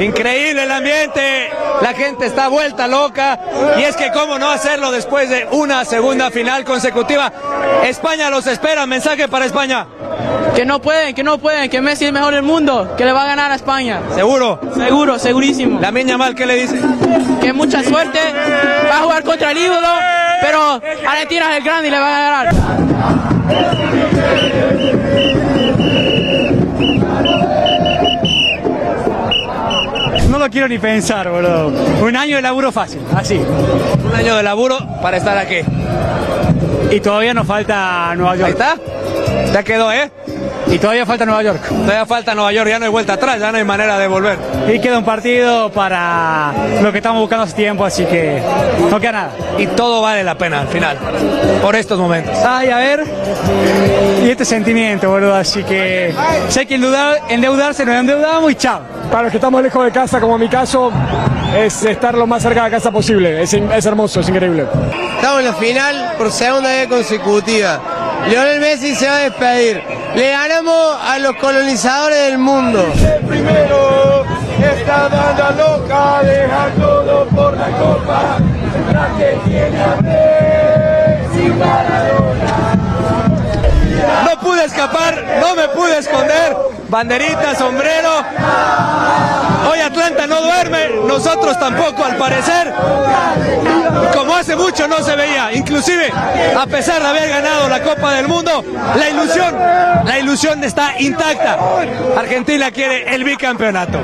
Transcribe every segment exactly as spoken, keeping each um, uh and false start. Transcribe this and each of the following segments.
Increíble el ambiente, la gente está vuelta loca y es que cómo no hacerlo después de una segunda final consecutiva. España los espera, mensaje para España. Que no pueden, que no pueden, que Messi es mejor del mundo, que le va a ganar a España. ¿Seguro? Seguro, segurísimo. Lamine Yamal, ¿qué le dice? Que mucha suerte, va a jugar contra el ídolo, pero Argentina es el grande y le va a ganar. No lo quiero ni pensar, boludo. Un año de laburo fácil, así. Un año de laburo para estar aquí. Y todavía nos falta Nueva York. Ahí está. Ya quedó, ¿eh? Y todavía falta Nueva York. Todavía falta Nueva York, ya no hay vuelta atrás, ya no hay manera de volver. Y queda un partido para lo que estamos buscando hace tiempo, así que no queda nada. Y todo vale la pena al final, por estos momentos. Ay, a ver. Y este sentimiento, boludo, así que sé que endeudar, endeudarse nos endeudamos y chao. Para los que estamos lejos de casa, como en mi caso, es estar lo más cerca de casa posible. Es, es hermoso, es increíble. Estamos en la final por segunda vez consecutiva. Lionel Messi se va a despedir. Le ganamos a los colonizadores del mundo. El primero está dando loca, deja todo por la copa. La que tiene a Messi Maradona. No pude escapar, no me pude esconder. Banderita, sombrero. Hoy Atlanta no duerme, nosotros tampoco al parecer. Como hace mucho no se veía, inclusive a pesar de haber ganado la Copa del Mundo, la ilusión, la ilusión está intacta. Argentina quiere el bicampeonato.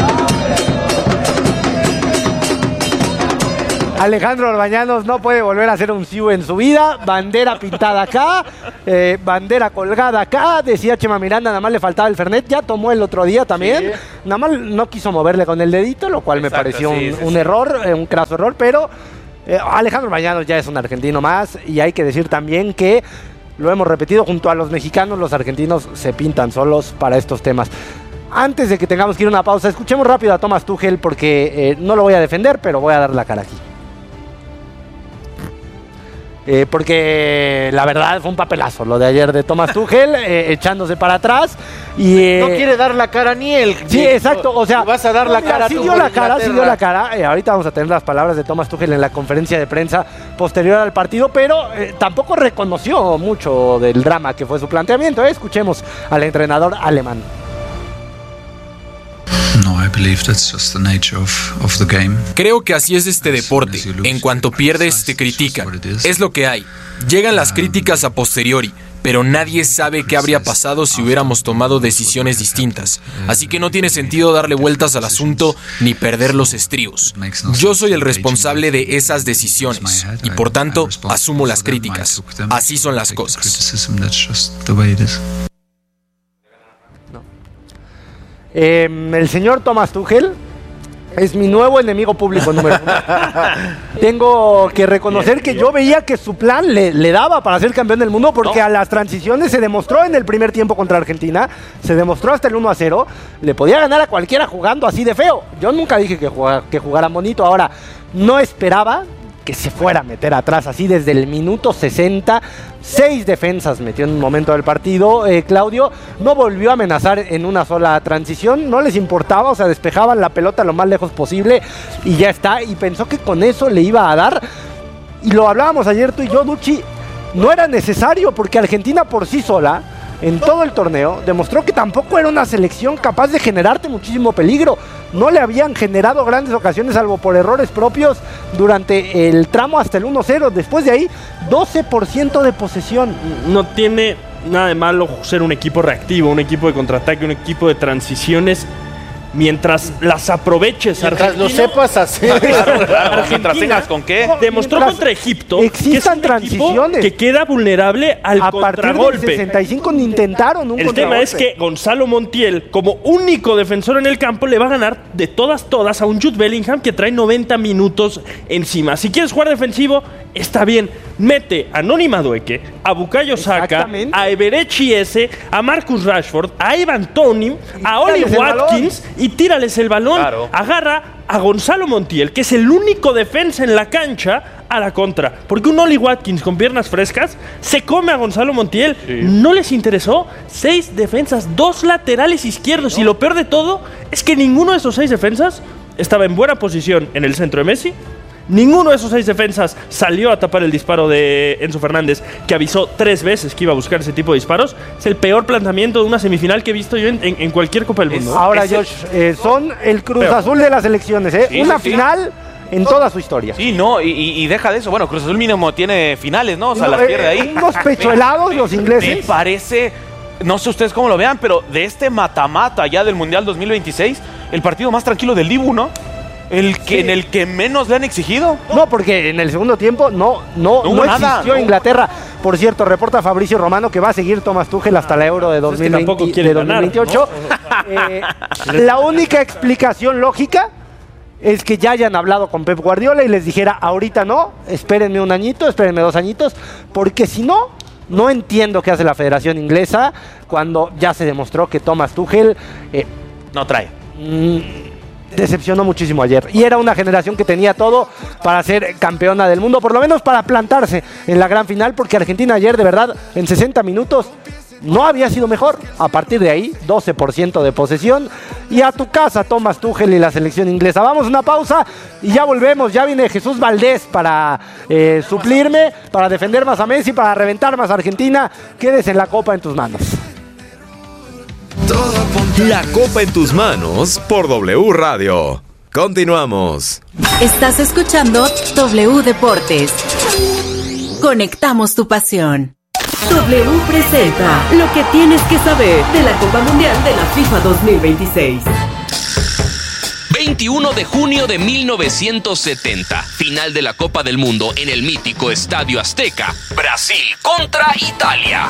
Alejandro Orbañanos no puede volver a hacer un Siu en su vida. Bandera pintada acá, eh, bandera colgada acá. Decía Chema Miranda, nada más le faltaba el Fernet. Ya tomó el otro día también. Sí. Nada más no quiso moverle con el dedito, lo cual Exacto, me pareció sí, un, sí, un sí. error, eh, un craso error. Pero eh, Alejandro Orbañanos ya es un argentino más. Y hay que decir también que, lo hemos repetido, junto a los mexicanos, los argentinos se pintan solos para estos temas. Antes de que tengamos que ir a una pausa, escuchemos rápido a Thomas Tuchel porque eh, no lo voy a defender, pero voy a dar la cara aquí. Eh, porque la verdad fue un papelazo lo de ayer de Thomas Tuchel, eh, echándose para atrás y eh, no quiere dar la cara ni él. Sí, exacto, o sea, vas a dar la mira, cara. Sí dio la cara, sí dio la cara. Eh, ahorita vamos a tener las palabras de Thomas Tuchel en la conferencia de prensa posterior al partido, pero eh, tampoco reconoció mucho del drama que fue su planteamiento. Eh. Escuchemos al entrenador alemán. Creo que así es este deporte. En cuanto pierdes, te critican. Es lo que hay. Llegan las críticas a posteriori, pero nadie sabe qué habría pasado si hubiéramos tomado decisiones distintas. Así que no tiene sentido darle vueltas al asunto ni perder los estribos. Yo soy el responsable de esas decisiones y por tanto asumo las críticas. Así son las cosas. Eh, el señor Thomas Tuchel es mi nuevo enemigo público número uno. Tengo que reconocer que yo veía que su plan le, le daba para ser campeón del mundo porque no. A las transiciones se demostró en el primer tiempo contra Argentina, se demostró hasta el uno a cero, le podía ganar a cualquiera jugando así de feo. Yo nunca dije que jugara, que jugara bonito, ahora no esperaba que se fuera a meter atrás así desde el minuto sesenta. Seis defensas metió en un momento del partido. Eh, Claudio no volvió a amenazar en una sola transición. No les importaba, o sea, despejaban la pelota lo más lejos posible y ya está. Y pensó que con eso le iba a dar. Y lo hablábamos ayer tú y yo, Duchi. No era necesario porque Argentina por sí sola, en todo el torneo, demostró que tampoco era una selección capaz de generarte muchísimo peligro. No le habían generado grandes ocasiones, salvo por errores propios, durante el tramo hasta el uno cero. Después de ahí, doce por ciento de posesión. No tiene nada de malo ser un equipo reactivo, un equipo de contraataque, un equipo de transiciones. Mientras las aproveches, mientras lo sepas hacer. Claro, claro, mientras tengas con qué. Demostró contra Egipto que es un transiciones que queda vulnerable al a contragolpe. A partir del sesenta y cinco ni intentaron un El contragolpe. tema es que Gonzalo Montiel, como único defensor en el campo, le va a ganar de todas, todas a un Jude Bellingham que trae noventa minutos encima. Si quieres jugar defensivo, está bien. mete a Noni Madueke, a Bukayo Saka, a Eberechi S, a Marcus Rashford, a Ivan Toney, a Oli Watkins y tírales el balón. Claro. Agarra a Gonzalo Montiel, que es el único defensa en la cancha, a la contra. Porque un Oli Watkins con piernas frescas se come a Gonzalo Montiel. Sí. No les interesó. Seis defensas, dos laterales izquierdos. No. Y lo peor de todo es que ninguno de esos seis defensas estaba en buena posición en el centro de Messi. Ninguno de esos seis defensas salió a tapar el disparo de Enzo Fernández, que avisó tres veces que iba a buscar ese tipo de disparos. Es el peor planteamiento de una semifinal que he visto yo en, en, en cualquier Copa del Mundo. Ahora, Josh, eh, son el Cruz Pero, Azul de las elecciones, ¿eh? Sí, una sí, final sí. en toda su historia. Sí, no, y, y deja de eso. Bueno, Cruz Azul mínimo tiene finales, ¿no? O sea, no, las eh, pierde ahí. Unos pechuelados los ingleses. Me parece, no sé ustedes cómo lo vean, pero de este mata-mata ya del Mundial dos mil veintiséis, el partido más tranquilo del Dibu, ¿no? El que, sí. En el que menos le han exigido. No, porque en el segundo tiempo no, no, no, no nada, existió no. Inglaterra. Por cierto, reporta Fabricio Romano que va a seguir Thomas Tuchel hasta la Euro de, dos mil veinte, es que de dos mil veintiocho. Ganar, ¿no? eh, la única explicación lógica es que ya hayan hablado con Pep Guardiola y les dijera, ahorita no, espérenme un añito, espérenme dos añitos, porque si no, no entiendo qué hace la Federación Inglesa cuando ya se demostró que Thomas Tuchel eh, no trae. Mmm, decepcionó muchísimo ayer. Y era una generación que tenía todo para ser campeona del mundo, por lo menos para plantarse en la gran final, porque Argentina ayer, de verdad, en sesenta minutos no había sido mejor. A partir de ahí, doce por ciento de posesión. Y a tu casa, Thomas Tuchel y la selección inglesa. Vamos a una pausa y ya volvemos. Ya viene Jesús Valdés para eh, suplirme, para defender más a Messi, para reventar más a Argentina. Quédese en la copa en tus manos. La copa en tus manos por W Radio. Continuamos. Estás escuchando W Deportes. Conectamos tu pasión. W presenta lo que tienes que saber de la Copa Mundial de la FIFA dos mil veintiséis. veintiuno de junio de mil novecientos setenta, final de la Copa del Mundo en el mítico Estadio Azteca. Brasil contra Italia.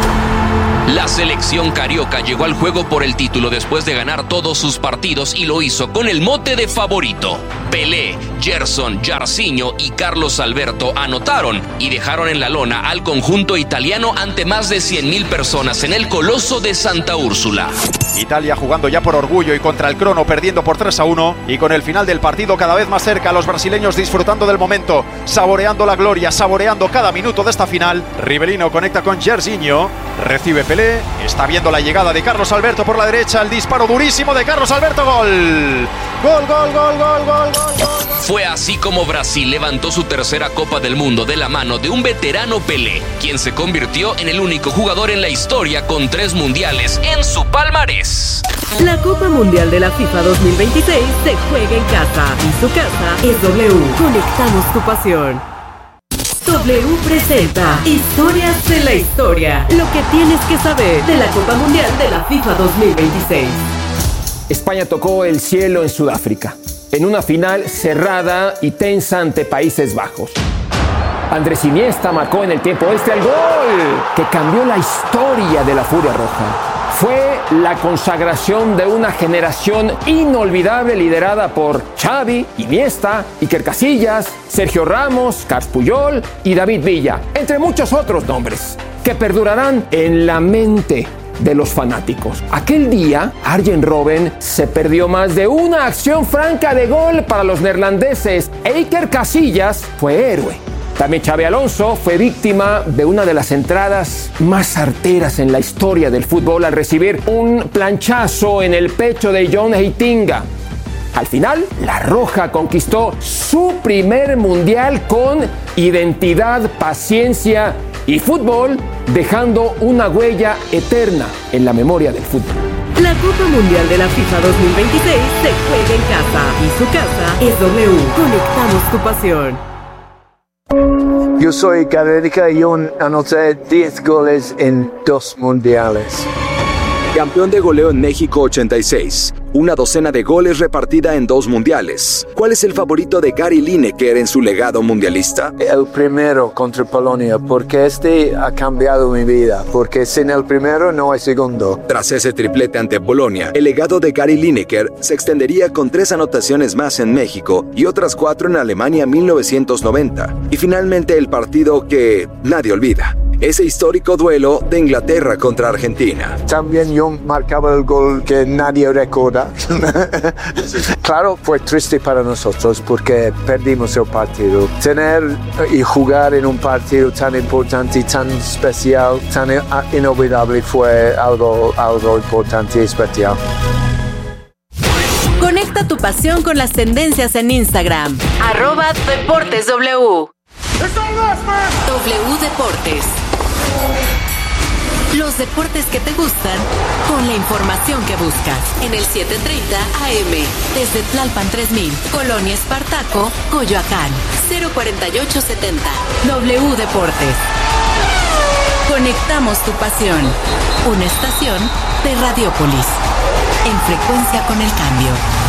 La selección carioca llegó al juego por el título después de ganar todos sus partidos y lo hizo con el mote de favorito. Pelé, Gerson, Jairzinho y Carlos Alberto anotaron y dejaron en la lona al conjunto italiano ante más de cien mil personas en el Coloso de Santa Úrsula. Italia jugando ya por orgullo y contra el crono, perdiendo por tres a uno, y con el final del partido cada vez más cerca, los brasileños disfrutando del momento, saboreando la gloria, saboreando cada minuto de esta final. Rivelino conecta con Jairzinho, recibe Pelé, está viendo la llegada de Carlos Alberto por la derecha, el disparo durísimo de Carlos Alberto, gol. Gol, gol, gol, gol, gol, gol, gol. Fue así como Brasil levantó su tercera Copa del Mundo de la mano de un veterano Pelé, quien se convirtió en el único jugador en la historia con tres mundiales en su palmarés. La Copa Mundial de la FIFA dos mil veintiséis se juega en casa y su casa es W. Conectamos tu pasión. W presenta Historias de la Historia. Lo que tienes que saber de la Copa Mundial de la FIFA dos mil veintiséis. España tocó el cielo en Sudáfrica, en una final cerrada y tensa ante Países Bajos. Andrés Iniesta marcó en el tiempo extra el gol que cambió la historia de la Furia Roja. Fue la consagración de una generación inolvidable liderada por Xavi, Iniesta, Iker Casillas, Sergio Ramos, Carles Puyol y David Villa, entre muchos otros nombres que perdurarán en la mente de los fanáticos. Aquel día, Arjen Robben se perdió más de una acción franca de gol para los neerlandeses e Iker Casillas fue héroe. También Xabi Alonso fue víctima de una de las entradas más arteras en la historia del fútbol al recibir un planchazo en el pecho de John Heitinga. Al final, la Roja conquistó su primer mundial con identidad, paciencia y fútbol, dejando una huella eterna en la memoria del fútbol. La Copa Mundial de la FIFA dos mil veintiséis se juega en casa y su casa es W. Conectamos tu pasión. Yo soy Gareca y yo anoté diez goles en dos mundiales. Campeón de goleo en México ochenta y seis. Una docena de goles repartida en dos mundiales. ¿Cuál es el favorito de Gary Lineker en su legado mundialista? El primero contra Polonia, porque este ha cambiado mi vida, porque sin el primero no hay segundo. Tras ese triplete ante Polonia, el legado de Gary Lineker se extendería con tres anotaciones más en México y otras cuatro en Alemania mil novecientos noventa. Y finalmente el partido que nadie olvida. Ese histórico duelo de Inglaterra contra Argentina. También yo marcaba el gol que nadie recuerda. Claro, fue triste para nosotros porque perdimos el partido. Tener y jugar en un partido tan importante, tan especial, tan inolvidable fue algo, algo importante y especial. Conecta tu pasión con las tendencias en Instagram. Arroba Deportes W. W Deportes. Los deportes que te gustan con la información que buscas. En el siete treinta A M. Desde Tlalpan tres mil. Colonia Espartaco, Coyoacán. cero cuarenta y ocho setenta. W Deportes. Conectamos tu pasión. Una estación de Radiopolis. En frecuencia con el cambio.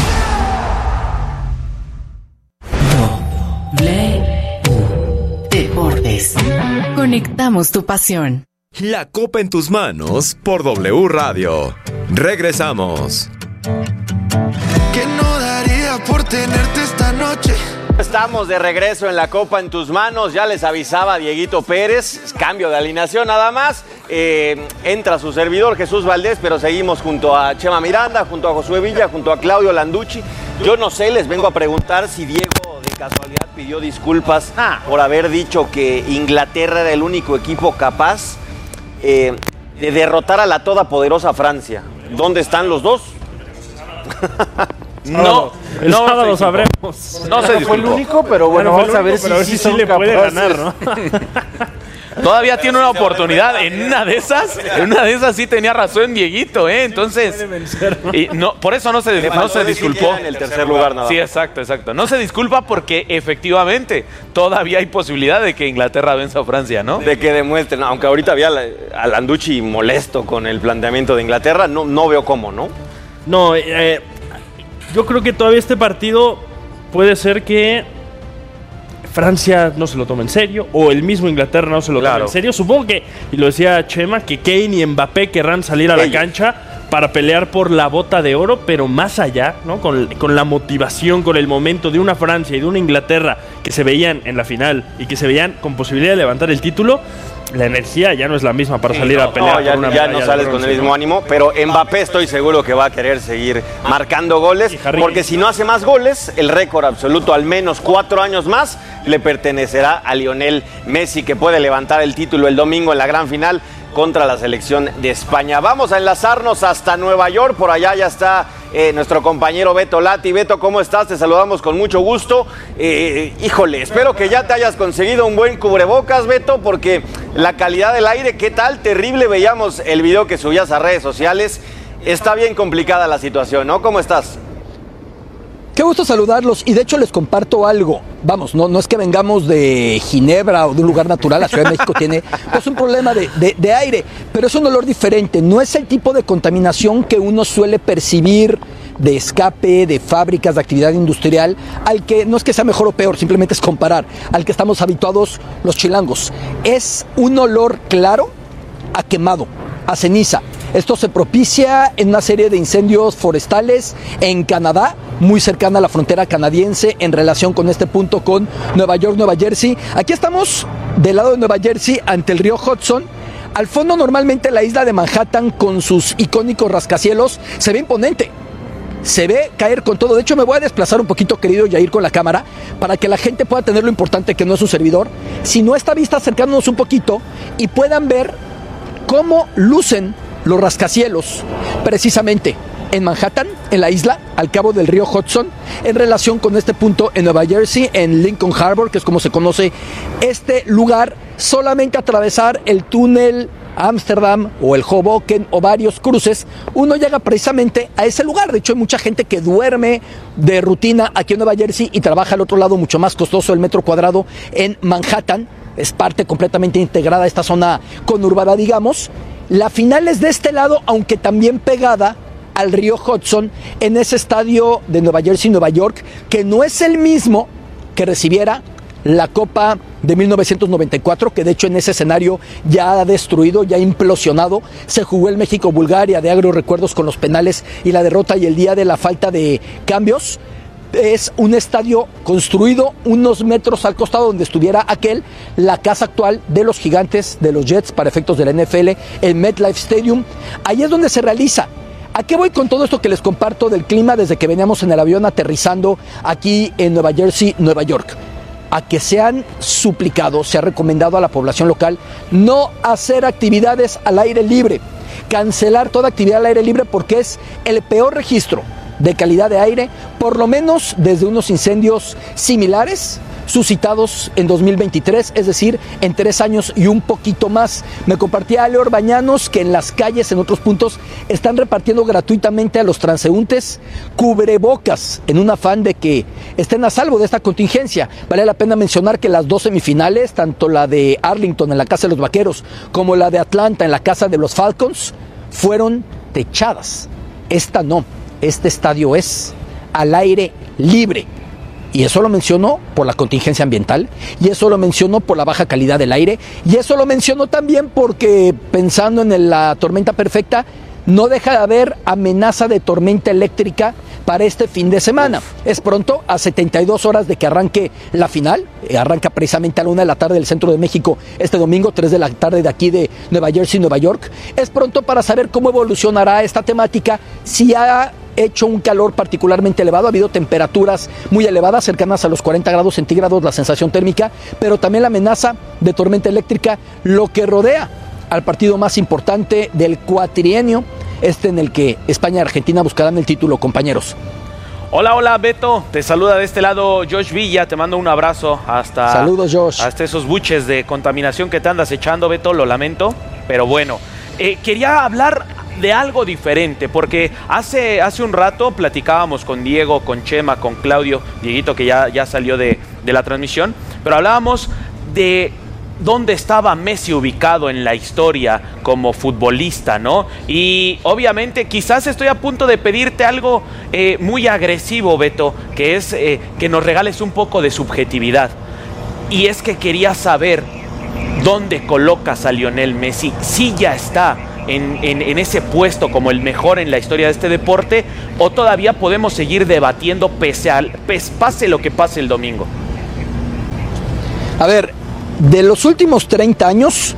W Deportes. Conectamos tu pasión. La copa en tus manos por W Radio. Regresamos. ¿Qué no daría por tenerte esta noche? Estamos de regreso en la Copa en tus manos. Ya les avisaba Dieguito Pérez, cambio de alineación nada más. Eh, entra su servidor Jesús Valdés, pero seguimos junto a Chema Miranda, junto a Josué Villa, junto a Claudio Landucci. Yo no sé, les vengo a preguntar si Diego de casualidad pidió disculpas ah. por haber dicho que Inglaterra era el único equipo capaz eh, de derrotar a la todopoderosa Francia. ¿Dónde están los dos? No, el no sábado lo sabremos. No se fue el único, pero bueno, bueno vamos a ver único, si, pero sí, si son sí le puede capaces. ganar, ¿no? Todavía tiene una oportunidad. En una de esas, en una de esas sí tenía razón Dieguito, ¿eh? Entonces, y no, por eso no se, no se disculpó. En el tercer lugar nada. Sí, exacto, exacto. No se disculpa porque efectivamente todavía hay posibilidad de que Inglaterra venza a Francia, ¿no? De que demuestren, aunque ahorita había a Landucci molesto con el planteamiento de Inglaterra, no, no veo cómo, ¿no? No, eh, yo creo que todavía este partido puede ser que Francia no se lo tome en serio, o el mismo Inglaterra no se lo Claro. tome en serio. Supongo que, y lo decía Chema, que Kane y Mbappé querrán salir a la Ellos. cancha para pelear por la bota de oro, pero más allá, ¿no? Con, con la motivación, con el momento de una Francia y de una Inglaterra que se veían en la final y que se veían con posibilidad de levantar el título, la energía ya no es la misma para Sí, salir no, a pelear no, ya, por una ya medalla no de sales con bronce, el mismo ¿no? ánimo, pero Mbappé estoy seguro que va a querer seguir marcando goles, porque si no hace más goles, el récord absoluto, al menos cuatro años más, le pertenecerá a Lionel Messi, que puede levantar el título el domingo en la gran final contra la selección de España. Vamos a enlazarnos hasta Nueva York, por allá ya está eh, nuestro compañero Beto Lati. Beto, ¿cómo estás? Te saludamos con mucho gusto. Eh, híjole, espero que ya te hayas conseguido un buen cubrebocas, Beto, porque la calidad del aire, ¿qué tal? Terrible, veíamos el video que subías a redes sociales. Está bien complicada la situación, ¿no? ¿Cómo estás? Qué gusto saludarlos, y de hecho les comparto algo. Vamos, no, no es que vengamos de Ginebra o de un lugar natural. La Ciudad de México tiene pues, un problema de, de, de aire, pero es un olor diferente. No es el tipo de contaminación que uno suele percibir de escape, de fábricas, de actividad industrial, al que no es que sea mejor o peor, simplemente es comparar, al que estamos habituados los chilangos. Es un olor claro a quemado, a ceniza. Esto se propicia en una serie de incendios forestales en Canadá, muy cercana a la frontera canadiense, en relación con este punto con Nueva York, Nueva Jersey. Aquí estamos del lado de Nueva Jersey, ante el río Hudson. Al fondo, normalmente la isla de Manhattan, con sus icónicos rascacielos, se ve imponente. Se ve caer con todo. De hecho, me voy a desplazar un poquito, querido Yair, con la cámara, para que la gente pueda tener lo importante que no es su servidor, sino esta vista, acercándonos un poquito y puedan ver cómo lucen los rascacielos precisamente en Manhattan, en la isla, al cabo del río Hudson, en relación con este punto en Nueva Jersey, en Lincoln Harbor, que es como se conoce este lugar. Solamente atravesar el túnel Ámsterdam o el Hoboken o varios cruces, uno llega precisamente a ese lugar. De hecho, hay mucha gente que duerme de rutina aquí en Nueva Jersey y trabaja al otro lado, mucho más costoso el metro cuadrado, en Manhattan. Es parte completamente integrada a esta zona conurbada, digamos. La final es de este lado, aunque también pegada al río Hudson, en ese estadio de Nueva Jersey, Nueva York, que no es el mismo que recibiera la Copa de mil novecientos noventa y cuatro, que de hecho en ese escenario ya ha destruido, ya ha implosionado. Se jugó el México-Bulgaria de agrios recuerdos con los penales y la derrota, y el día de la falta de cambios. Es un estadio construido unos metros al costado donde estuviera aquel, la casa actual de los Gigantes, de los Jets para efectos de la N F L, el MetLife Stadium. Ahí es donde se realiza. ¿A qué voy con todo esto que les comparto del clima desde que veníamos en el avión aterrizando aquí en Nueva Jersey, Nueva York? A que se han suplicado, se ha recomendado a la población local no hacer actividades al aire libre, cancelar toda actividad al aire libre, porque es el peor registro de calidad de aire, por lo menos desde unos incendios similares suscitados en dos mil veintitrés, es decir, en tres años y un poquito más. Me compartía Ale Orbañanos que en las calles, en otros puntos, están repartiendo gratuitamente a los transeúntes cubrebocas en un afán de que estén a salvo de esta contingencia. Vale la pena mencionar que las dos semifinales, tanto la de Arlington en la casa de los Vaqueros como la de Atlanta en la casa de los Falcons, fueron techadas. Esta no. Este estadio es al aire libre. Y eso lo menciono por la contingencia ambiental, y eso lo menciono por la baja calidad del aire, y eso lo menciono también porque, pensando en la tormenta perfecta, no deja de haber amenaza de tormenta eléctrica para este fin de semana. Es pronto, a setenta y dos horas de que arranque la final, arranca precisamente a la una de la tarde del centro de México este domingo, tres de la tarde de aquí de Nueva Jersey, Nueva York. Es pronto para saber cómo evolucionará esta temática, si ha hecho un calor particularmente elevado, ha habido temperaturas muy elevadas, cercanas a los cuarenta grados centígrados la sensación térmica, pero también la amenaza de tormenta eléctrica, lo que rodea al partido más importante del cuatrienio, este en el que España y Argentina buscarán el título, compañeros. Hola, hola, Beto, te saluda de este lado Josh Villa, te mando un abrazo hasta... Saludos, Josh. Hasta esos buches de contaminación que te andas echando, Beto, lo lamento, pero bueno. Eh, quería hablar de algo diferente, porque hace, hace un rato platicábamos con Diego, con Chema, con Claudio, Dieguito que ya, ya salió de, de la transmisión, pero hablábamos de dónde estaba Messi ubicado en la historia como futbolista, ¿no? Y obviamente quizás estoy a punto de pedirte algo eh, muy agresivo, Beto, que es eh, que nos regales un poco de subjetividad. Y es que quería saber dónde colocas a Lionel Messi, si ya está En, en, en ese puesto como el mejor en la historia de este deporte, o todavía podemos seguir debatiendo pese al, pese, pase lo que pase el domingo. A ver, de los últimos treinta años,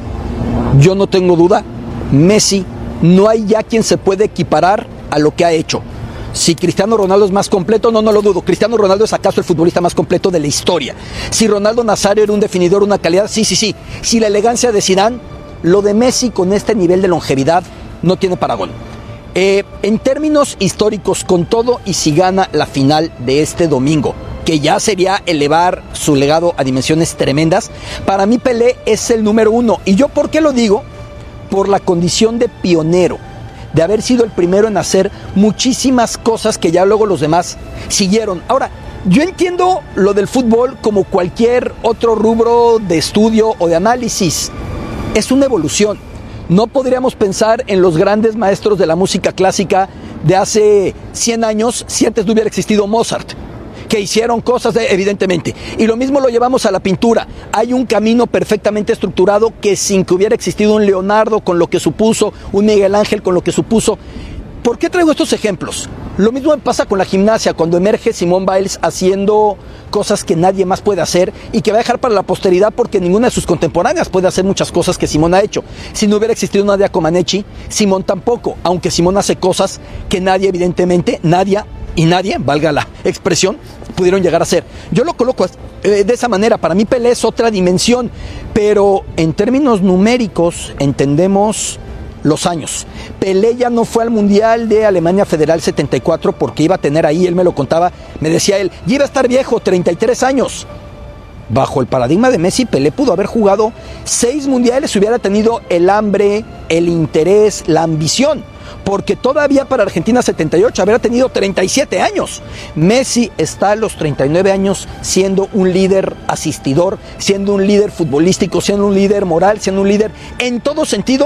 yo no tengo duda, Messi, no hay ya quien se puede equiparar a lo que ha hecho. Si Cristiano Ronaldo es más completo, no, no lo dudo. Cristiano Ronaldo es acaso el futbolista más completo de la historia. Si Ronaldo Nazario era un definidor, una calidad, sí, sí, sí. Si la elegancia de Zidane, lo de Messi con este nivel de longevidad no tiene paragón. Eh, en términos históricos, con todo y si gana la final de este domingo, que ya sería elevar su legado a dimensiones tremendas, para mí Pelé es el número uno. ¿Y yo por qué lo digo? Por la condición de pionero, de haber sido el primero en hacer muchísimas cosas que ya luego los demás siguieron. Ahora, yo entiendo lo del fútbol como cualquier otro rubro de estudio o de análisis. Es una evolución. No podríamos pensar en los grandes maestros de la música clásica de hace cien años si antes no hubiera existido Mozart, que hicieron cosas de, evidentemente. Y lo mismo lo llevamos a la pintura. Hay un camino perfectamente estructurado que sin que hubiera existido un Leonardo con lo que supuso, un Miguel Ángel con lo que supuso. ¿Por qué traigo estos ejemplos? Lo mismo me pasa con la gimnasia, cuando emerge Simone Biles haciendo cosas que nadie más puede hacer y que va a dejar para la posteridad porque ninguna de sus contemporáneas puede hacer muchas cosas que Simone ha hecho. Si no hubiera existido Nadia Comaneci, Simone tampoco, aunque Simone hace cosas que nadie, evidentemente, nadie y nadie, valga la expresión, pudieron llegar a hacer. Yo lo coloco eh, de esa manera. Para mí Pelé es otra dimensión, pero en términos numéricos entendemos los años. Pelé ya no fue al Mundial de Alemania Federal setenta y cuatro porque iba a tener ahí, él me lo contaba, me decía él, ya iba a estar viejo, treinta y tres años. Bajo el paradigma de Messi, Pelé pudo haber jugado seis mundiales si hubiera tenido el hambre, el interés, la ambición. Porque todavía para Argentina setenta y ocho habría tenido treinta y siete años. Messi está a los treinta y nueve años siendo un líder asistidor, siendo un líder futbolístico, siendo un líder moral, siendo un líder en todo sentido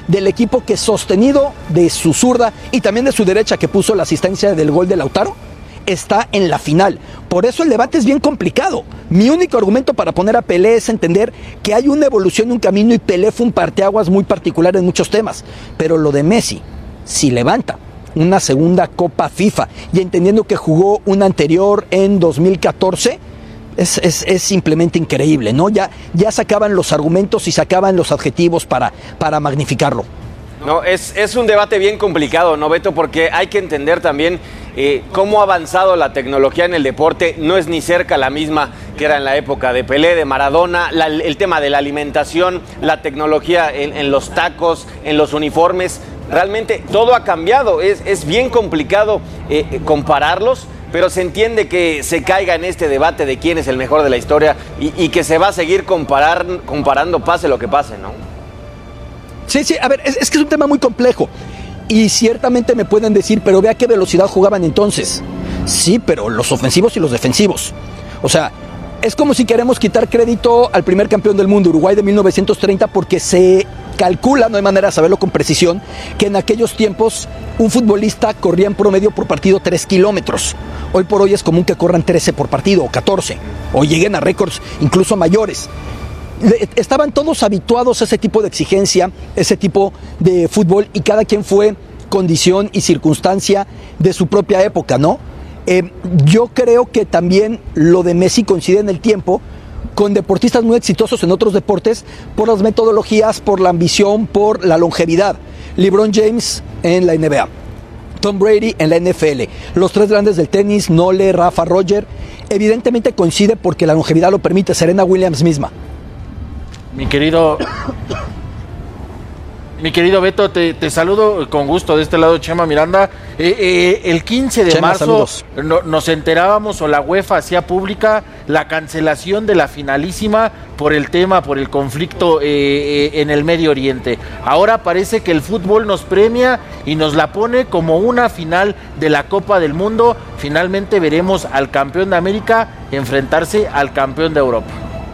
del equipo que, sostenido de su zurda y también de su derecha, que puso la asistencia del gol de Lautaro, está en la final. Por eso el debate es bien complicado. Mi único argumento para poner a Pelé es entender que hay una evolución, un camino, y Pelé fue un parteaguas muy particular en muchos temas. Pero lo de Messi, si levanta una segunda Copa FIFA y entendiendo que jugó una anterior en dos mil catorce, es, es, es simplemente increíble, ¿no? Ya, ya sacaban los argumentos y sacaban los adjetivos para, para magnificarlo. No, es, es un debate bien complicado, ¿no, Beto? Porque hay que entender también eh, cómo ha avanzado la tecnología en el deporte. No es ni cerca la misma que era en la época de Pelé, de Maradona. La, el tema de la alimentación, la tecnología en, en los tacos, en los uniformes. Realmente todo ha cambiado. Es, es bien complicado eh, compararlos, pero se entiende que se caiga en este debate de quién es el mejor de la historia y, y que se va a seguir comparar, comparando pase lo que pase, ¿no? Sí, sí, a ver, es, es que es un tema muy complejo y ciertamente me pueden decir, pero ve a qué velocidad jugaban entonces. Sí, pero los ofensivos y los defensivos. O sea, es como si queremos quitar crédito al primer campeón del mundo, Uruguay de mil novecientos treinta, porque se calcula, no hay manera de saberlo con precisión, que en aquellos tiempos un futbolista corría en promedio por partido tres kilómetros. Hoy por hoy es común que corran trece por partido o catorce, o lleguen a récords incluso mayores. Estaban todos habituados a ese tipo de exigencia, ese tipo de fútbol, y cada quien fue condición y circunstancia de su propia época, ¿no? Eh, yo creo que también lo de Messi coincide en el tiempo con deportistas muy exitosos en otros deportes por las metodologías, por la ambición, por la longevidad. LeBron James en la N B A, Tom Brady en la N F L, los tres grandes del tenis, Nole, Rafa, Roger, evidentemente coincide porque la longevidad lo permite. Serena Williams misma. Mi querido, mi querido Beto, te, te saludo con gusto de este lado, Chema Miranda. Eh, eh, el quince de Chema, marzo no, nos enterábamos, o la UEFA hacía pública la cancelación de la finalísima por el tema, por el conflicto eh, eh, en el Medio Oriente. Ahora parece que el fútbol nos premia y nos la pone como una final de la Copa del Mundo. Finalmente veremos al campeón de América enfrentarse al campeón de Europa.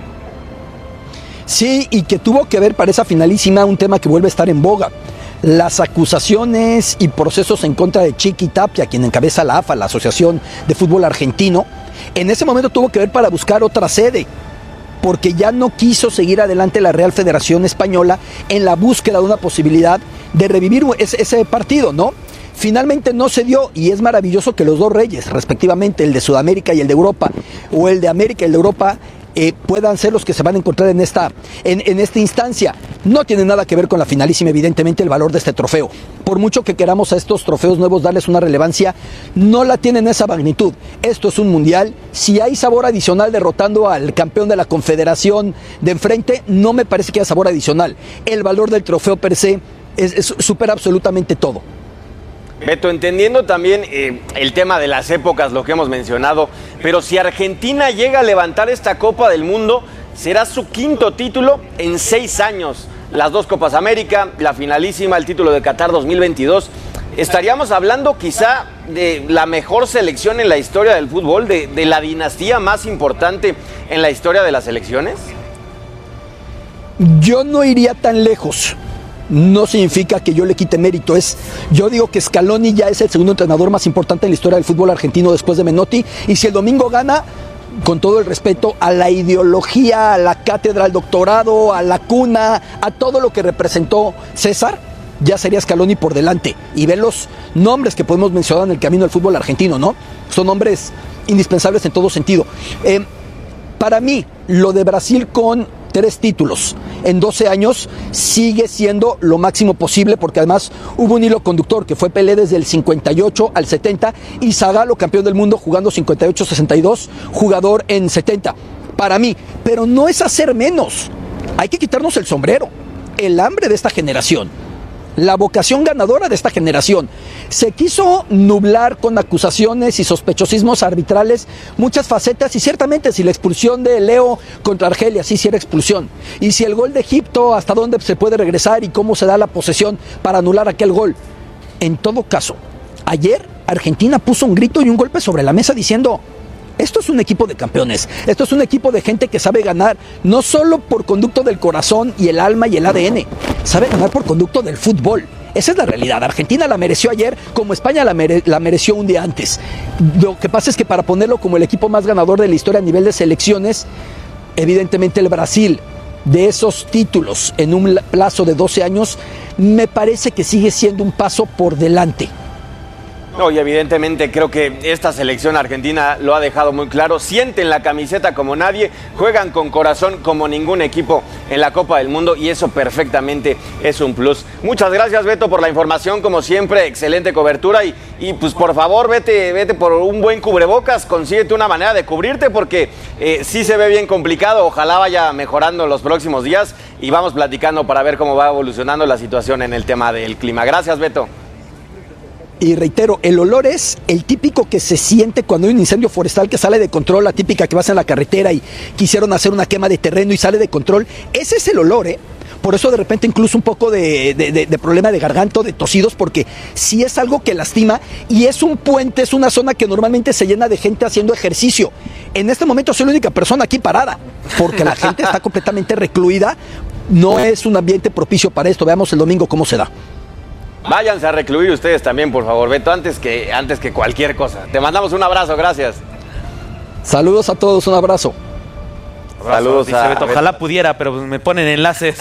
Sí, y que tuvo que ver para esa finalísima un tema que vuelve a estar en boga: las acusaciones y procesos en contra de Chiqui Tapia, quien encabeza la A F A, la Asociación de Fútbol Argentino. En ese momento tuvo que ver para buscar otra sede, porque ya no quiso seguir adelante la Real Federación Española en la búsqueda de una posibilidad de revivir ese, ese partido, ¿no? Finalmente no se dio, y es maravilloso que los dos reyes, respectivamente el de Sudamérica y el de Europa, o el de América y el de Europa, Eh, puedan ser los que se van a encontrar en esta, en, en esta instancia. No tiene nada que ver con la finalísima, evidentemente, el valor de este trofeo. Por mucho que queramos a estos trofeos nuevos darles una relevancia, no la tienen esa magnitud. Esto es un mundial. Si hay sabor adicional derrotando al campeón de la Confederación de enfrente, no me parece que haya sabor adicional. El valor del trofeo per se es, es, supera absolutamente todo. Beto, entendiendo también eh, el tema de las épocas, lo que hemos mencionado, pero si Argentina llega a levantar esta Copa del Mundo, será su quinto título en seis años. Las dos Copas América, la finalísima, el título de Qatar dos mil veintidós. ¿Estaríamos hablando quizá de la mejor selección en la historia del fútbol, de, de la dinastía más importante en la historia de las selecciones? Yo no iría tan lejos. No significa que yo le quite mérito. Es, yo digo que Scaloni ya es el segundo entrenador más importante en la historia del fútbol argentino después de Menotti, y si el domingo gana, con todo el respeto a la ideología, a la cátedra, al doctorado, a la cuna, a todo lo que representó César, ya sería Scaloni por delante. Y ven los nombres que podemos mencionar en el camino del fútbol argentino, ¿no? Son nombres indispensables en todo sentido. Eh, para mí, lo de Brasil con tres títulos en doce años sigue siendo lo máximo posible, porque además hubo un hilo conductor que fue Pelé desde el cincuenta y ocho al setenta y Zagallo, campeón del mundo, jugando cincuenta y ocho sesenta y dos, jugador en setenta. Para mí, pero no es hacer menos. Hay que quitarnos el sombrero. El hambre de esta generación, la vocación ganadora de esta generación, se quiso nublar con acusaciones y sospechosismos arbitrales muchas facetas, y ciertamente si la expulsión de Leo contra Argelia, sí, sí era expulsión, y si el gol de Egipto, hasta dónde se puede regresar y cómo se da la posesión para anular aquel gol. En todo caso, ayer Argentina puso un grito y un golpe sobre la mesa diciendo: Esto es un equipo de campeones, esto es un equipo de gente que sabe ganar, no solo por conducto del corazón y el alma y el A D N, sabe ganar por conducto del fútbol. Esa es la realidad. Argentina la mereció ayer como España la, mere la mereció un día antes. Lo que pasa es que para ponerlo como el equipo más ganador de la historia a nivel de selecciones, evidentemente el Brasil, de esos títulos en un plazo de doce años, me parece que sigue siendo un paso por delante. No, y evidentemente creo que esta selección argentina lo ha dejado muy claro. Sienten la camiseta como nadie, juegan con corazón como ningún equipo en la Copa del Mundo y eso perfectamente es un plus. Muchas gracias, Beto, por la información, como siempre, excelente cobertura y, y pues por favor vete, vete por un buen cubrebocas, consíguete una manera de cubrirte porque eh, sí se ve bien complicado, ojalá vaya mejorando en los próximos días y vamos platicando para ver cómo va evolucionando la situación en el tema del clima. Gracias, Beto. Y reitero, el olor es el típico que se siente cuando hay un incendio forestal que sale de control, la típica que vas en la carretera y quisieron hacer una quema de terreno y sale de control. Ese es el olor, ¿eh? Por eso de repente incluso un poco de, de, de, de problema de garganta, de tosidos, porque sí es algo que lastima y es un puente, es una zona que normalmente se llena de gente haciendo ejercicio. En este momento soy la única persona aquí parada, porque la gente está completamente recluida. No es un ambiente propicio para esto. Veamos el domingo cómo se da. Váyanse a recluir ustedes también, por favor, Beto, antes que, antes que cualquier cosa. Te mandamos un abrazo, gracias. Saludos a todos, un abrazo. Saludos a Beto. Ojalá pudiera, pero me ponen enlaces.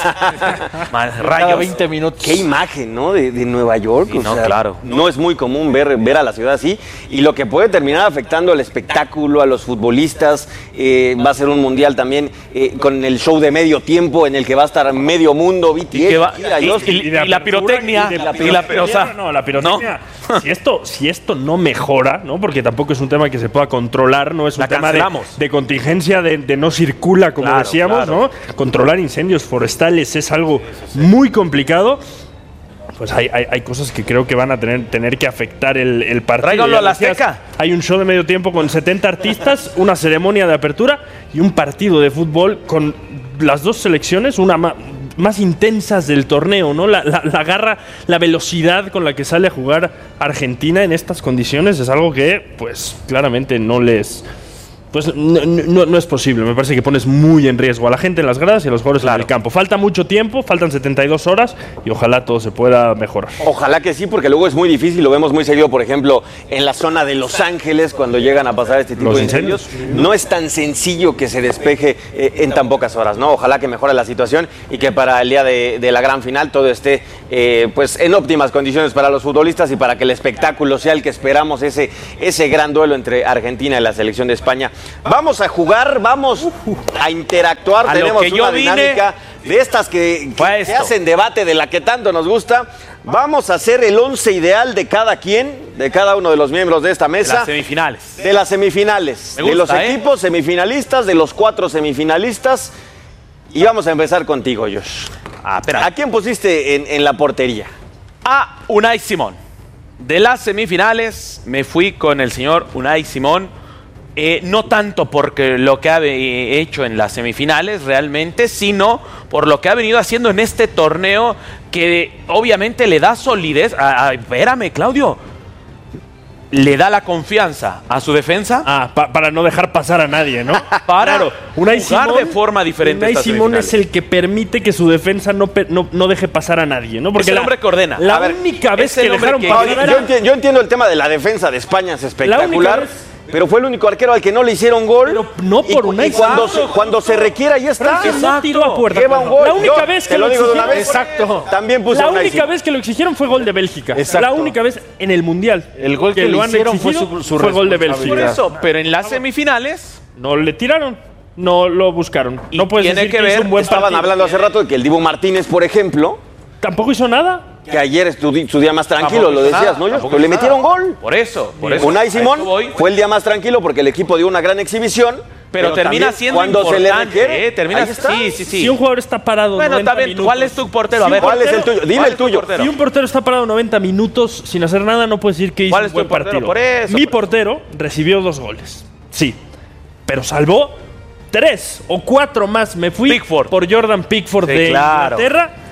Rayos. veinte minutos. Qué imagen, ¿no? De, de Nueva York. Sí, o no, sea, claro. No es muy común ver, ver a la ciudad así. Y lo que puede terminar afectando al espectáculo, a los futbolistas. Eh, va a ser un mundial también eh, con el show de medio tiempo en el que va a estar medio mundo. B T S, Y, que va, mira, y, yo- y- y la pirotecnia. y de la y la- pirotecnia. o sea, no, la pirotecnia. Si, esto, si esto no mejora, ¿no? Porque tampoco es un tema que se pueda controlar, no es un La tema de, cancelamos. de contingencia, de, de no circula, como Claro, decíamos, claro. ¿no? Controlar incendios forestales es algo muy complicado. Pues hay, hay, hay cosas que creo que van a tener, tener que afectar el, el partido. Tráiganlo Ya a la decías, Azteca. Hay un show de medio tiempo con setenta artistas, una ceremonia de apertura y un partido de fútbol con las dos selecciones, una ma- más intensas del torneo, ¿no? La, la, la garra, la velocidad con la que sale a jugar Argentina en estas condiciones es algo que, pues, claramente no les... Pues no, no, no es posible. Me parece que pones muy en riesgo a la gente en las gradas y a los jugadores en el campo. Falta mucho tiempo, faltan setenta y dos horas y ojalá todo se pueda mejorar. Ojalá que sí, porque luego es muy difícil, lo vemos muy seguido, por ejemplo, en la zona de Los Ángeles, cuando llegan a pasar este tipo Los de incendios. No es tan sencillo que se despeje eh, en tan pocas horas, ¿no? Ojalá que mejore la situación y que para el día de, de la gran final todo esté eh, pues en óptimas condiciones para los futbolistas y para que el espectáculo sea el que esperamos, ese, ese gran duelo entre Argentina y la selección de España. Vamos a jugar, vamos a interactuar, A lo tenemos que una yo vine- dinámica de estas que, que, que hacen debate, de la que tanto nos gusta. Vamos a hacer el once ideal de cada quien, de cada uno de los miembros de esta mesa. De las semifinales. De las semifinales. Me de los gusta, ¿eh? equipos semifinalistas, de los cuatro semifinalistas. Y vamos a empezar contigo, Josh. Ah, espera. ¿A quién pusiste en, en la portería? A Unai Simón. De las semifinales me fui con el señor Unai Simón. Eh, no tanto porque lo que ha eh, hecho en las semifinales realmente, sino por lo que ha venido haciendo en este torneo que obviamente le da solidez. Ah, ah, espérame, Claudio. Le da la confianza a su defensa. Ah, pa- para no dejar pasar a nadie, ¿no? Para Claro, Unai jugar Simón- de forma diferente. Unai estas Simón semifinales. es el que permite que su defensa no, pe- no, no deje pasar a nadie, ¿no? Es el hombre que ordena. La A ver, única vez es el que hombre dejaron que- pasar Yo, era- yo enti- yo entiendo el tema de la defensa de España, es espectacular. vez- Pero fue el único arquero al que no le hicieron gol. Pero no por y, Unai y cuando, Simón. se, cuando se requiera, ahí está. Pero es que no tiró a puerta. Lleva un Carlos. gol. La única Yo vez que te lo lo digo de una exigieron- vez. Exacto. También puse La a Unai única Simón. vez que lo exigieron fue gol de Bélgica. Exacto. La única vez en el Mundial. El gol que le lo han hicieron fue exigido su- su fue gol de Bélgica. Por eso, pero en las semifinales No le tiraron, no lo buscaron. Y No puedes tiene decir que que, ver- hizo un buen Estaban partido. hablando hace rato de que el Dibu Martínez, por ejemplo, Tampoco hizo nada. que ayer es tu, di- su día más tranquilo, Tampoco lo hizo decías, nada, ¿no? Yo, tampoco pero le hizo metieron nada. gol. Por eso, por eso. Unai a Simón eso voy. fue el día más tranquilo porque el equipo dio una gran exhibición. Pero, termina también siendo cuando se le importante, requiere, ¿eh? Termina, ahí está. sí, sí, sí. Si un jugador está parado Bueno, noventa también, minutos, ¿cuál es tu portero? A Si ver, un ¿Cuál es el portero- tuyo? Dime ¿cuál el es tu tuyo. portero? Si un portero está parado noventa minutos sin hacer nada, no puedes decir que hizo ¿Cuál un es tu buen portero? partido. Por eso, Mi por eso. portero recibió dos goles. Sí. Pero salvó tres o cuatro más. Me fui Pickford. por Jordan Pickford Sí, de claro. Inglaterra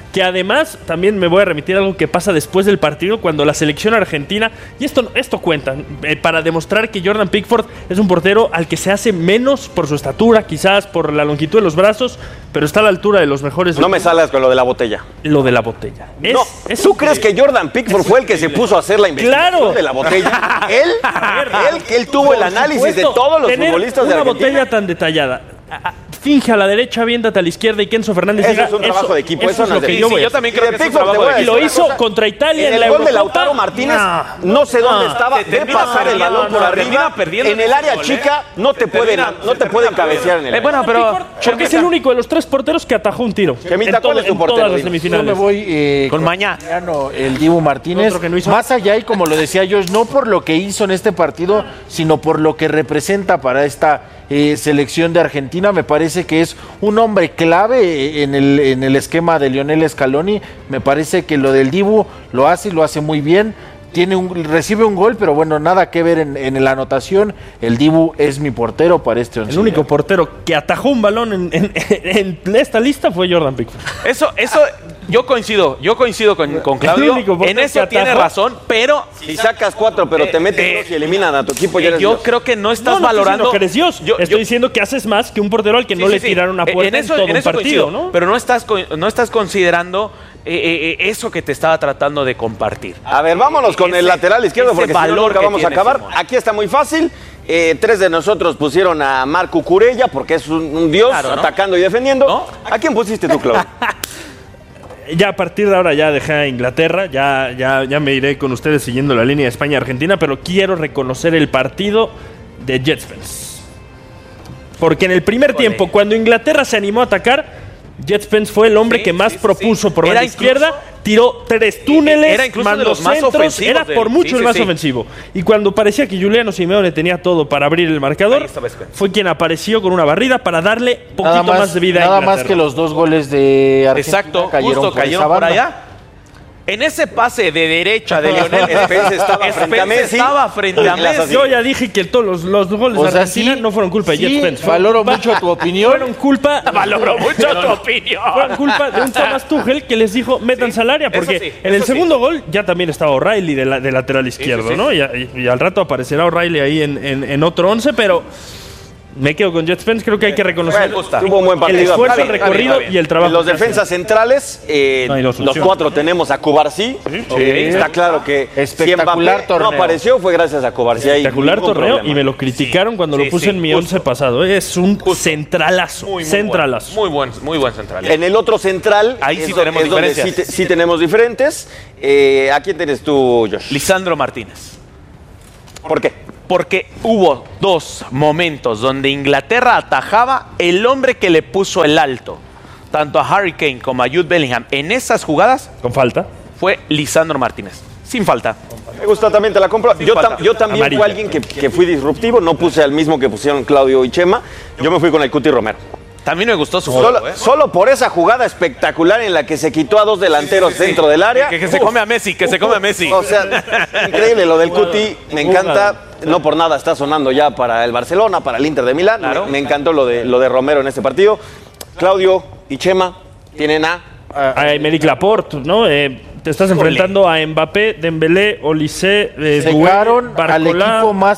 que además también me voy a remitir a algo que pasa después del partido, cuando la selección argentina, y esto, esto cuenta, eh, para demostrar que Jordan Pickford es un portero al que se hace menos por su estatura, quizás por la longitud de los brazos, pero está a la altura de los mejores. No me salgas con lo de la botella. Lo de la botella. Es, no, es ¿tú crees que Jordan Pickford fue el que se puso a hacer la investigación ¡Claro! de la botella? Él, él, él tuvo el análisis de todos los futbolistas de una Argentina. Botella tan detallada. Finge a la derecha, aviéntate a la izquierda y Kenzo Fernández eso diga, es un trabajo eso, de equipo, eso, eso es no lo es que de- yo sí, voy a yo también hacer. creo que es un trabajo de Y lo equipo. hizo contra Italia en, En la el gol de Eurocopa. Lautaro Martínez, No. no sé dónde No. estaba, Te de termina pasar el perdiendo, balón por no, arriba, termina perdiendo en el ese área gol, chica, ¿eh? no te pueden, termina- no te pueden cabecear en el Eh, área. bueno, pero porque es el único de los tres porteros que atajó un tiro. Chemita, en ¿cuál todo- es tu en portero, todas las Dino? semifinales. Yo me voy eh, Con Mañá. Mariano, el Dibu Martínez. Otro que no hizo. Más allá, y como lo decía yo, no por lo que hizo en este partido, sino por lo que representa para esta eh, selección de Argentina. Me parece que es un hombre clave en el, en el esquema de Lionel Scaloni. Me parece que lo del Dibu lo hace y lo hace muy bien. Tiene un, recibe un gol, pero bueno, nada que ver en, en la anotación. El Dibu es mi portero para este once. El único portero que atajó un balón en, en- en esta lista fue Jordan Pickford. Eso, eso, yo coincido, yo coincido con, con Claudio. único portero En eso que tiene atajó. razón, pero Si sacas cuatro, pero te meten eh, dos y eliminan a tu equipo, ya eres yo Dios. creo que no estás No, no estoy valorando. diciendo que eres Dios. Yo- Estoy yo- diciendo que haces más que un portero al que Sí, no sí, le sí. tiraron una Eh, puerta en, eso, todo en un eso partido, coincido, ¿no? Pero no estás, co- no estás considerando eh, eh, eso que te estaba tratando de compartir. A ver, vámonos con Ese- el lateral izquierdo, ese porque si no, valor nunca que vamos a tiene acabar. Simón. Aquí está muy fácil. Eh, tres de nosotros pusieron a Marco Curella, porque es un, un dios, Claro, ¿no? atacando y defendiendo. ¿A quién pusiste tú, Claudio? Ya a partir de ahora ya dejé a Inglaterra, ya, ya, ya me iré con ustedes siguiendo la línea de España-Argentina, pero quiero reconocer el partido de Jet Spence. Porque en el primer tiempo, cuando Inglaterra se animó a atacar, Jet Spence fue el hombre Sí, que más sí, sí, propuso sí. por la Era izquierda, tiró tres túneles, era incluso de mandó los más centros, ofensivos era del- por mucho sí, el sí, más sí. ofensivo. Y cuando parecía que Juliano Simeone tenía todo para abrir el marcador, Ahí estaba Spence. fue quien apareció con una barrida para darle poquito Nada más, más, de vida a nada Inglaterra. más que los dos goles de Argentina Exacto, cayeron justo por cayó esa por banda. allá. En ese pase de derecha de Lionel Spence estaba frente a Messi. estaba frente a Messi. Yo ya dije que todos los, los goles O de sea, Argentina sí, no fueron culpa de sí, Jet Spence. valoro Fueron- mucho tu opinión. Fueron culpa. Valoro mucho tu opinión. Fueron culpa de un Thomas Tuchel que les dijo metan salaria, porque eso sí, en el eso sí. segundo gol ya también estaba O'Reilly de, la- de lateral izquierdo, sí. ¿no? Y, y- y al rato aparecerá O'Reilly ahí en, en- en otro once, pero me quedo con Jet Spence. Creo que hay que reconocer Bueno, tuvo un buen partido. el esfuerzo, Está el bien, recorrido está bien. y el trabajo. En los que hace. defensas centrales, eh, No hay dos los opciones. cuatro tenemos a Cubarsí. Eh, Está claro que Espectacular si Mbappé torneo. no apareció, fue gracias a Cubarsí. Ahí Espectacular ningún torneo problema. y me lo criticaron cuando Sí, lo puse sí, en mi justo. once pasado. Es un centralazo, Muy, muy centralazo. Muy buen, muy buen central. En el otro central, Ahí sí es do- tenemos es donde sí, diferencias. te- sí tenemos diferentes. Eh, ¿A quién tienes tú, Josh? Lisandro Martínez. ¿Por qué? Porque hubo dos momentos donde Inglaterra atajaba el hombre que le puso el alto, tanto a Harry Kane como a Jude Bellingham. En esas jugadas Con falta. fue Lisandro Martínez. Sin falta. Me gusta, también te la compro. Sin Yo, falta. tam- yo también Amarilla. fui alguien que, que fui disruptivo. No puse al mismo que pusieron Claudio y Chema. Yo me fui con el Cuti Romero. También me gustó su Solo, juego, ¿eh? solo por esa jugada espectacular en la que se quitó a dos delanteros dentro del área. Que, que se Uf, come a Messi, que se come a Messi. O sea, increíble lo del Cuti, me encanta. No por nada está sonando ya para el Barcelona, para el Inter de Milán. Claro. Me, me encantó lo de, lo de Romero en este partido. Claudio y Chema tienen a... A Emerick Laporte, ¿no? Eh, te estás enfrentando a Mbappé, Dembélé, Olise, eh, Doué, Secaron al Barcola. equipo más